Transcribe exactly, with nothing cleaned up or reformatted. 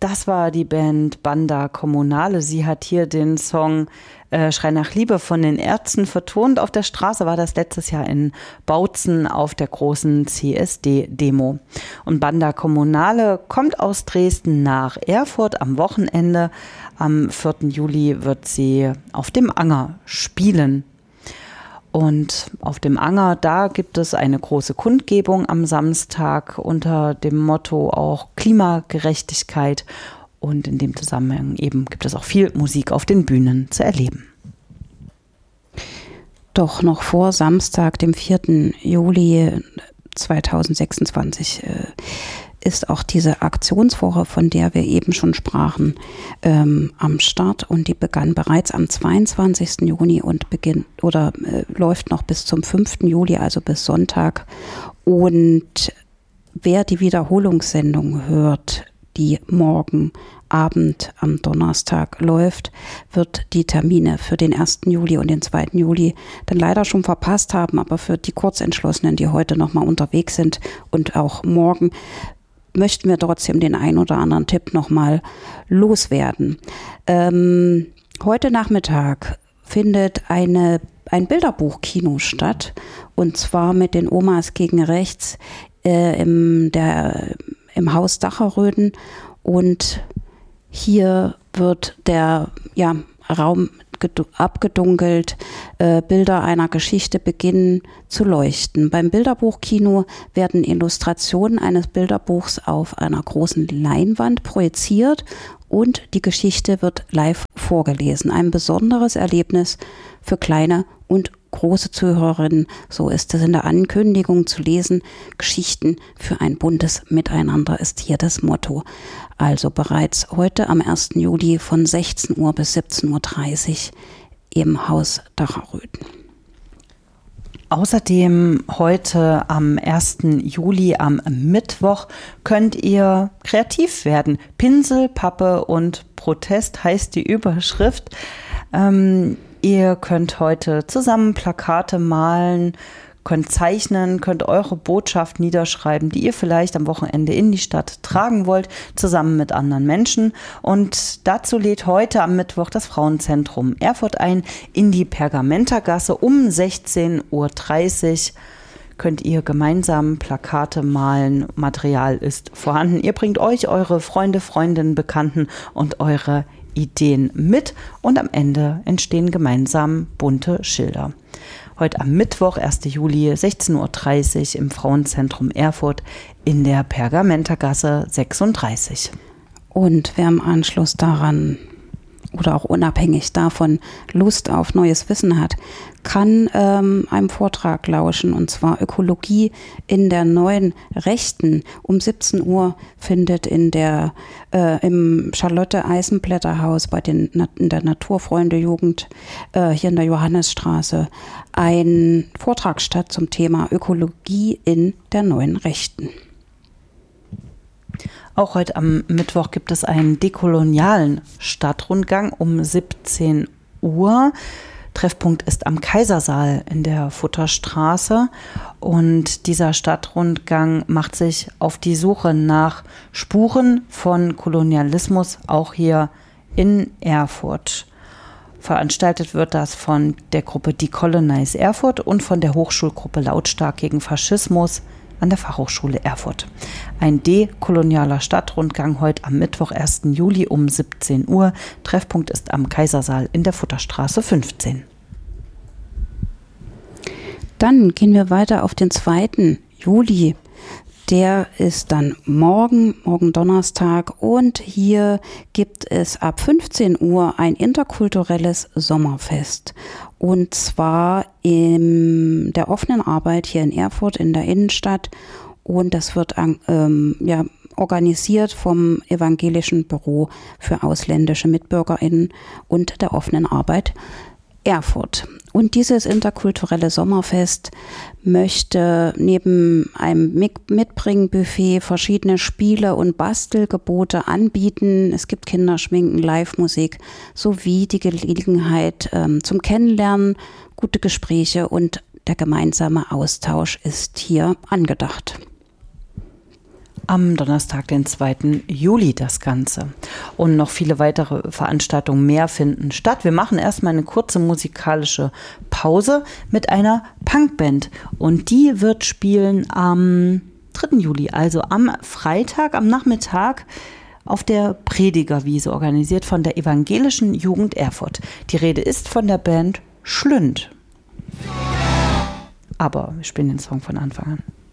Das war die Band Banda Kommunale. Sie hat hier den Song äh, Schrei nach Liebe von den Ärzten vertont. Auf der Straße war das letztes Jahr in Bautzen auf der großen C S D-Demo. Und Banda Kommunale kommt aus Dresden nach Erfurt am Wochenende. Am vierten Juli wird sie auf dem Anger spielen. Und auf dem Anger, da gibt es eine große Kundgebung am Samstag unter dem Motto auch Klimagerechtigkeit. Und in dem Zusammenhang eben gibt es auch viel Musik auf den Bühnen zu erleben. Doch noch vor Samstag, dem vierten Juli zweitausendsechsundzwanzig, äh, ist auch diese Aktionswoche, von der wir eben schon sprachen, ähm, am Start, und die begann bereits am zweiundzwanzigsten Juni und beginnt oder äh, läuft noch bis zum fünften Juli, also bis Sonntag. Und wer die Wiederholungssendung hört, die morgen Abend am Donnerstag läuft, wird die Termine für den ersten Juli und den zweiten Juli dann leider schon verpasst haben, aber für die Kurzentschlossenen, die heute nochmal unterwegs sind und auch morgen, möchten wir trotzdem den ein oder anderen Tipp nochmal loswerden. Ähm, heute Nachmittag findet eine, ein Bilderbuchkino statt, und zwar mit den Omas gegen Rechts äh, im, der, im Haus Dacherröden, und hier wird der ja, Raum abgedunkelt, äh, Bilder einer Geschichte beginnen zu leuchten. Beim Bilderbuchkino werden Illustrationen eines Bilderbuchs auf einer großen Leinwand projiziert und die Geschichte wird live vorgelesen. Ein besonderes Erlebnis für kleine und große Zuhörerinnen, so ist es in der Ankündigung zu lesen. Geschichten für ein buntes Miteinander ist hier das Motto. Also bereits heute am ersten Juli von sechzehn Uhr bis siebzehn Uhr dreißig im Haus Dacherröden. Außerdem heute am ersten Juli, am Mittwoch, könnt ihr kreativ werden. Pinsel, Pappe und Protest heißt die Überschrift. Ähm, ihr könnt heute zusammen Plakate malen, könnt zeichnen, könnt eure Botschaft niederschreiben, die ihr vielleicht am Wochenende in die Stadt tragen wollt, zusammen mit anderen Menschen. Und dazu lädt heute am Mittwoch das Frauenzentrum Erfurt ein in die Pergamentergasse um sechzehn Uhr dreißig. Könnt ihr gemeinsam Plakate malen. Material ist vorhanden. Ihr bringt euch eure Freunde, Freundinnen, Bekannten und eure Ideen mit, und am Ende entstehen gemeinsam bunte Schilder. Heute am Mittwoch, ersten Juli, sechzehn Uhr dreißig im Frauenzentrum Erfurt in der Pergamentergasse sechsunddreißig. Und wer im Anschluss daran oder auch unabhängig davon Lust auf neues Wissen hat, kann ähm, einem Vortrag lauschen, und zwar Ökologie in der neuen Rechten. Um siebzehn Uhr findet in der äh, im Charlotte-Eisenblätter-Haus bei den in der Naturfreunde-Jugend äh, hier in der Johannesstraße ein Vortrag statt zum Thema Ökologie in der neuen Rechten. Auch heute am Mittwoch gibt es einen dekolonialen Stadtrundgang um siebzehn Uhr. Treffpunkt ist am Kaisersaal in der Futterstraße, und dieser Stadtrundgang macht sich auf die Suche nach Spuren von Kolonialismus auch hier in Erfurt. Veranstaltet wird das von der Gruppe Decolonize Erfurt und von der Hochschulgruppe Lautstark gegen Faschismus an der Fachhochschule Erfurt. Ein dekolonialer Stadtrundgang heute am Mittwoch, ersten Juli um siebzehn Uhr. Treffpunkt ist am Kaisersaal in der Futterstraße fünfzehn. Dann gehen wir weiter auf den zweiten Juli. Der ist dann morgen, morgen Donnerstag, und hier gibt es ab fünfzehn Uhr ein interkulturelles Sommerfest. Und zwar in der offenen Arbeit hier in Erfurt in der Innenstadt, und das wird ähm, ja, organisiert vom Evangelischen Büro für ausländische MitbürgerInnen und der offenen Arbeit Erfurt. Und dieses interkulturelle Sommerfest möchte neben einem Mitbringbuffet verschiedene Spiele und Bastelgebote anbieten. Es gibt Kinderschminken, Live-Musik sowie die Gelegenheit ähm, zum Kennenlernen, gute Gespräche, und der gemeinsame Austausch ist hier angedacht. Am Donnerstag, den zweiten Juli das Ganze. Und noch viele weitere Veranstaltungen mehr finden statt. Wir machen erstmal eine kurze musikalische Pause mit einer Punkband. Und die wird spielen am dritten Juli, also am Freitag, am Nachmittag auf der Predigerwiese, organisiert von der Evangelischen Jugend Erfurt. Die Rede ist von der Band Schlünd. Aber wir spielen den Song von Anfang an.